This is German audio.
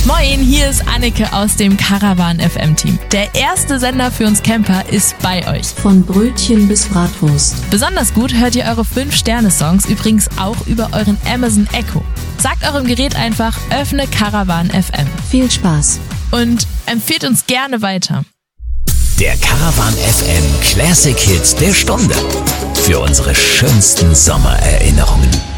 Moin, hier ist Anneke aus dem Caravan FM Team. Der erste Sender für uns Camper ist bei euch. Von Brötchen bis Bratwurst. Besonders gut hört ihr eure 5-Sterne-Songs übrigens auch über euren Amazon Echo. Sagt eurem Gerät einfach, öffne Caravan FM. Viel Spaß. Und empfehlt uns gerne weiter. Der Caravan FM Classic Hit der Stunde. Für unsere schönsten Sommererinnerungen.